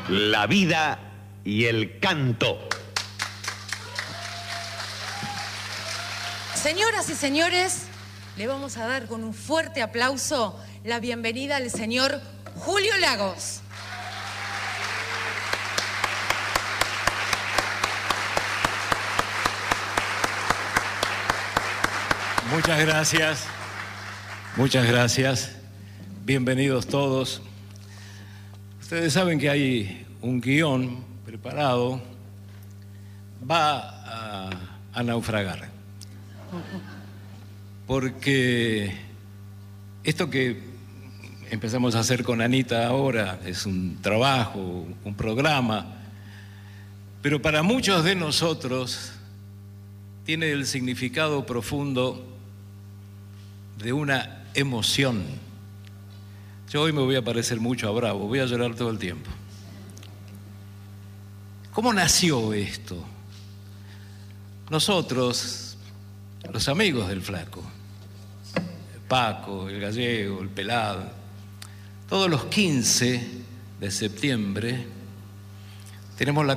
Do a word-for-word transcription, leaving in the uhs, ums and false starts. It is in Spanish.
la vida y el canto. Señoras y señores, le vamos a dar con un fuerte aplauso la bienvenida al señor Julio Lagos. Muchas gracias, muchas gracias. Bienvenidos todos. Ustedes saben que hay un guión preparado, va a, a naufragar. Porque esto que empezamos a hacer con Anita ahora es un trabajo, un programa, pero para muchos de nosotros tiene el significado profundo de una emoción. Yo hoy me voy a parecer mucho a Bravo, voy a llorar todo el tiempo. ¿Cómo nació esto? Nosotros, los amigos del Flaco, el Paco, el Gallego, el Pelado, todos los quince de septiembre tenemos la